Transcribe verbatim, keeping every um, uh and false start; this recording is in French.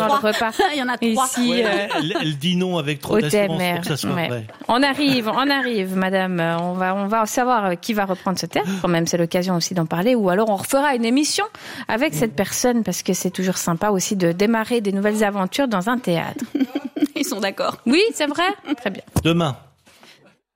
pendant trois. le repas. Il y en a trois. Ici, Ouais, euh, elle, elle dit non avec trop au d'assurance thème. pour que ça soit Ouais. vrai. On arrive, on arrive, madame. On va, on va savoir qui va reprendre ce théâtre. Quand même, c'est l'occasion aussi d'en parler. Ou alors, on refera une émission avec cette personne parce que c'est toujours sympa aussi de démarrer des nouvelles aventures dans un théâtre. Ils sont d'accord. Oui, c'est vrai. Très bien. Demain.